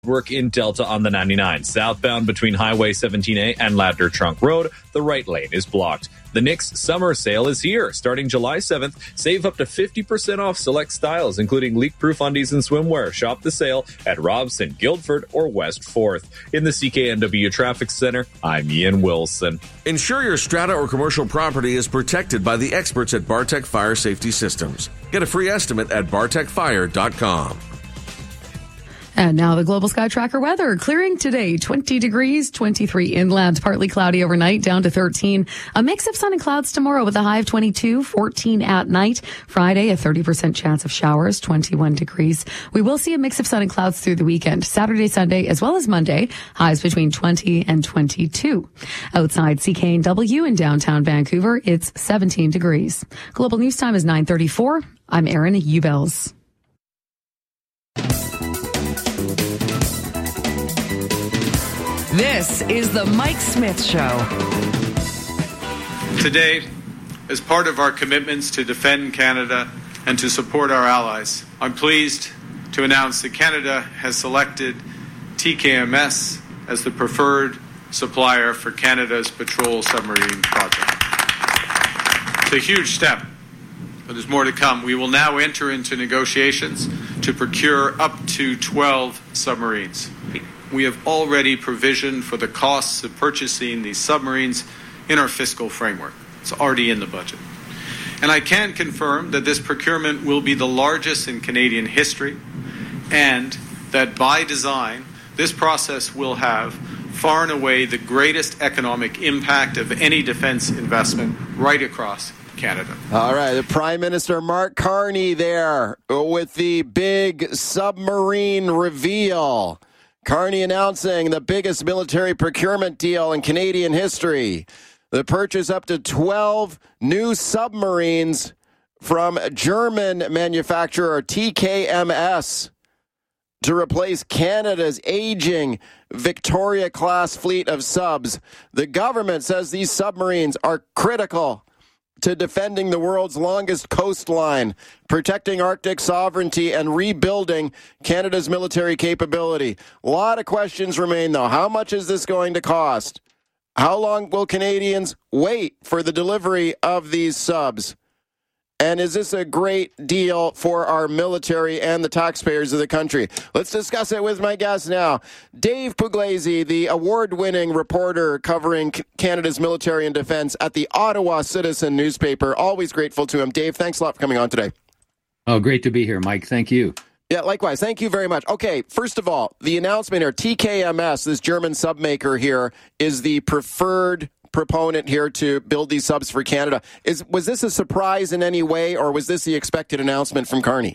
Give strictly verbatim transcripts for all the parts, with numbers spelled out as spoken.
Work in Delta on the ninety-nine. Southbound between Highway seventeen A and Ladner Trunk Road, the right lane is blocked. The Knix summer sale is here. Starting July seventh, save up to fifty percent off select styles, including leak-proof undies and swimwear. Shop the sale at Robson, Guildford, or West fourth. In the C K N W Traffic Center, I'm Ian Wilson. Ensure your strata or commercial property is protected by the experts at Bartech Fire Safety Systems. Get a free estimate at bartech fire dot com. And now the Global Sky Tracker weather. Clearing today, twenty degrees, twenty-three inland, partly cloudy overnight, down to thirteen. A mix of sun and clouds tomorrow with a high of twenty-two, fourteen at night. Friday, a thirty percent chance of showers, twenty-one degrees. We will see a mix of sun and clouds through the weekend. Saturday, Sunday, as well as Monday, highs between twenty and twenty-two. Outside C K N W in downtown Vancouver, it's seventeen degrees. Global News Time is nine thirty-four. I'm Erin Ubels. This is the Mike Smith Show. Today, as part of our commitments to defend Canada and to support our allies, I'm pleased to announce that Canada has selected T K M S as the preferred supplier for Canada's patrol submarine project. It's a huge step, but there's more to come. We will now enter into negotiations to procure up to twelve submarines. We have already provisioned for the costs of purchasing these submarines in our fiscal framework. It's already in the budget. And I can confirm that this procurement will be the largest in Canadian history, and that by design, this process will have far and away the greatest economic impact of any defense investment right across Canada. All right, the Prime Minister Mark Carney there with the big submarine reveal. Carney announcing the biggest military procurement deal in Canadian history. The purchase up to twelve new submarines from German manufacturer T K M S to replace Canada's aging Victoria-class fleet of subs. The government says these submarines are critical to defending the world's longest coastline, protecting Arctic sovereignty, and rebuilding Canada's military capability. A lot of questions remain, though. How much is this going to cost? How long will Canadians wait for the delivery of these subs? And is this a great deal for our military and the taxpayers of the country? Let's discuss it with my guest now. Dave Pugliese, the award-winning reporter covering Canada's military and defense at the Ottawa Citizen newspaper. Always grateful to him. Dave, thanks a lot for coming on today. Oh, great to be here, Mike. Thank you. Yeah, likewise. Thank you very much. Okay, first of all, the announcement here, T K M S, this German submaker here, is the preferred proponent here to build these subs for Canada. Is was this a surprise in any way, or was this the expected announcement from Carney?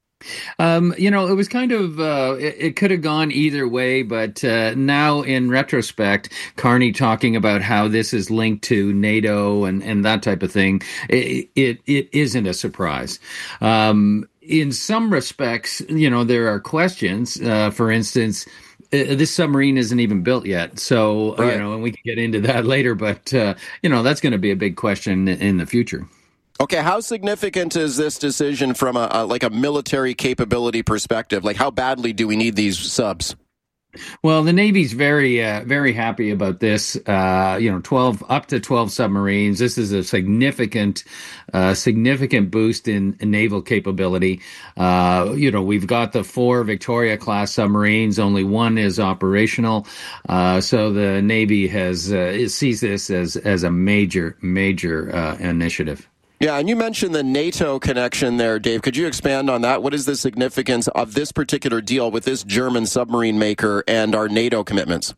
Um, you know, it was kind of, uh, it, it could have gone either way, but uh, now in retrospect, Carney talking about how this is linked to NATO and, and that type of thing, it, it, it isn't a surprise. Um, in some respects, you know, there are questions. Uh, for instance, Uh, this submarine isn't even built yet. So, right. you know, and we can get into that later, but, uh, you know, that's going to be a big question in the future. Okay, how significant is this decision from a, a like a military capability perspective? Like, how badly do we need these subs? Well, the Navy's very, uh, very happy about this. Uh, you know, twelve up to twelve submarines. This is a significant, uh, significant boost in, in naval capability. Uh, you know, we've got the four Victoria-class submarines. Only one is operational. Uh, so the Navy has uh, sees this as as a major, major uh, initiative. Yeah, and you mentioned the NATO connection there, Dave. Could you expand on that? What is the significance of this particular deal with this German submarine maker and our NATO commitments?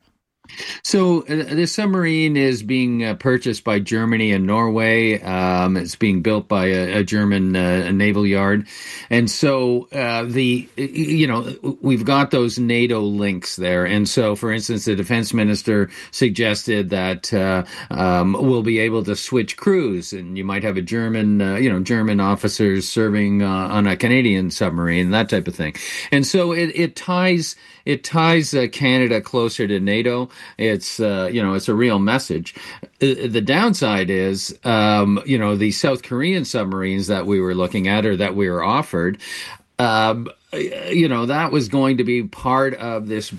So uh, this submarine is being uh, purchased by Germany and Norway. Um, it's being built by a, a German uh, naval yard. And so uh, the, you know, we've got those NATO links there. And so, for instance, the defense minister suggested that uh, um, we'll be able to switch crews, and you might have a German, uh, you know, German officers serving uh, on a Canadian submarine, that type of thing. And so it, it ties it ties uh, Canada closer to NATO. It's, uh, you know, it's a real message. The downside is, um, you know, the South Korean submarines that we were looking at or that we were offered, um, you know, that was going to be part of this